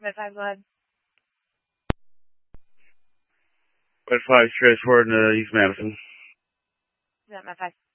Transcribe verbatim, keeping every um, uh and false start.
Red five, go ahead. Red five, straightforward to East Madison. Yeah, Red five.